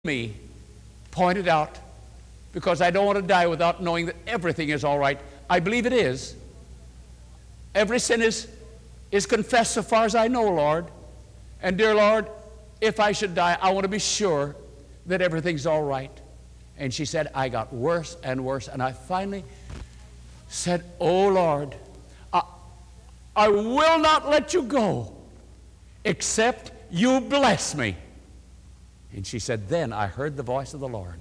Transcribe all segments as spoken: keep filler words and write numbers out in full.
me pointed out, because I don't want to die without knowing that everything is all right. I believe it is. Every sin is, is confessed so far as I know, Lord. And dear Lord, if I should die, I want to be sure that everything's all right. And she said, I got worse and worse. And I finally said, oh Lord, I, I will not let you go except you bless me. And she said, then I heard the voice of the Lord.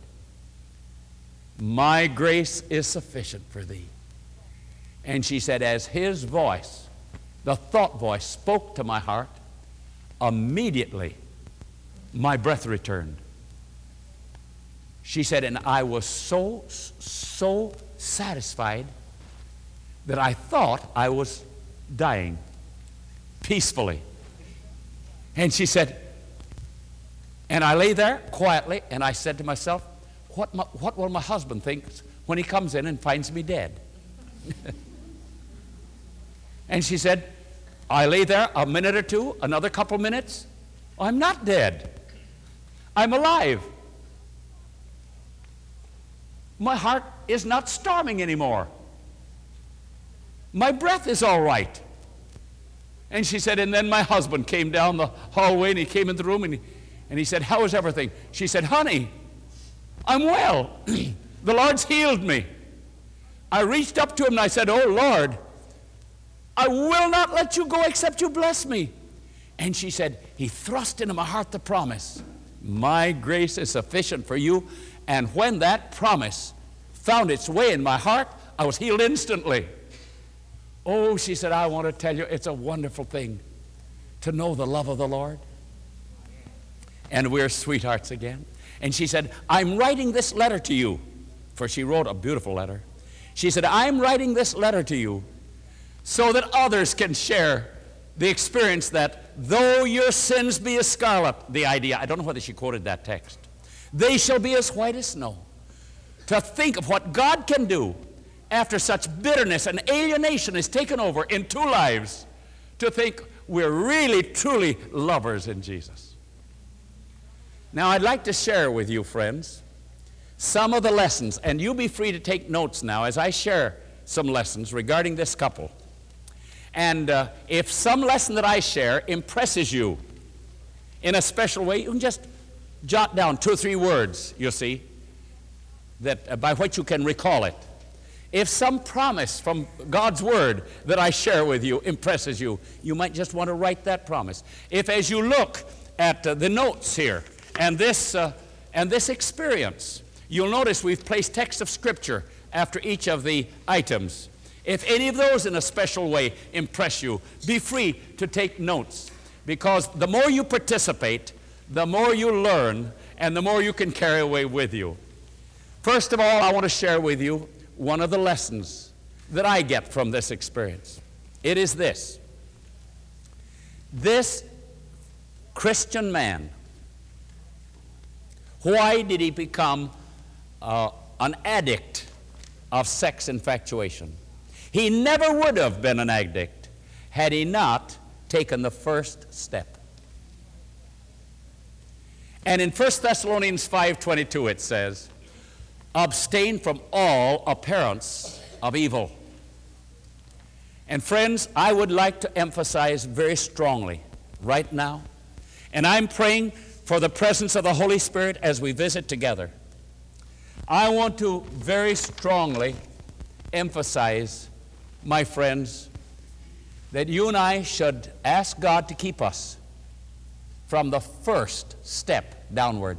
My grace is sufficient for thee. And she said, as his voice, the thought voice, spoke to my heart, immediately my breath returned. She said, and I was so, so satisfied that I thought I was dying peacefully. And she said, and I lay there quietly, and I said to myself, what, my, what will my husband think when he comes in and finds me dead? And she said, I lay there a minute or two, another couple minutes. I'm not dead. I'm alive. My heart is not storming anymore. My breath is all right. And she said, and then my husband came down the hallway, and he came in the room, and he, and he said, how is everything? She said, honey, I'm well. The Lord's healed me. I reached up to him and I said, oh Lord, I will not let you go except you bless me. And she said, he thrust into my heart the promise, my grace is sufficient for you. And when that promise found its way in my heart, I was healed instantly. Oh, she said, I want to tell you, it's a wonderful thing to know the love of the Lord. And we're sweethearts again. And she said, I'm writing this letter to you. For she wrote a beautiful letter. She said, I'm writing this letter to you so that others can share the experience that though your sins be as scarlet, the idea, I don't know whether she quoted that text, they shall be as white as snow. To think of what God can do after such bitterness and alienation is taken over in two lives, to think we're really, truly lovers in Jesus. Now, I'd like to share with you, friends, some of the lessons, and you be free to take notes now as I share some lessons regarding this couple. And uh, if some lesson that I share impresses you in a special way, you can just jot down two or three words, you see, that uh, by which you can recall it. If some promise from God's Word that I share with you impresses you, you might just want to write that promise. If as you look at uh, the notes here and this, uh, and this experience, you'll notice we've placed texts of Scripture after each of the items. If any of those in a special way impress you, be free to take notes, because the more you participate, the more you learn, and the more you can carry away with you. First of all, I want to share with you one of the lessons that I get from this experience. It is this. This Christian man, why did he become uh, an addict of sex infatuation? He never would have been an addict had he not taken the first step. And in First Thessalonians five twenty-two it says, abstain from all appearance of evil. And friends, I would like to emphasize very strongly right now, and I'm praying for the presence of the Holy Spirit as we visit together. I want to very strongly emphasize, my friends, that you and I should ask God to keep us from the first step downward.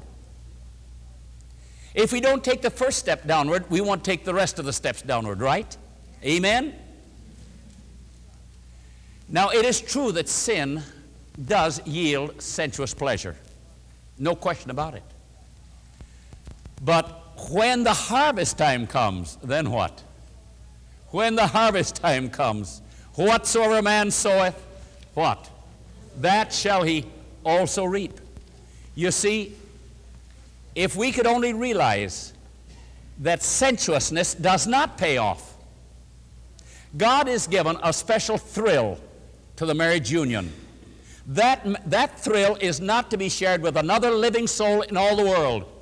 If we don't take the first step downward, we won't take the rest of the steps downward, right? Amen? Now, it is true that sin does yield sensuous pleasure. No question about it. But when the harvest time comes, then what? When the harvest time comes, whatsoever a man soweth, what? That shall he also reap. You see, if we could only realize that sensuousness does not pay off. God has given a special thrill to the marriage union. That, that thrill is not to be shared with another living soul in all the world.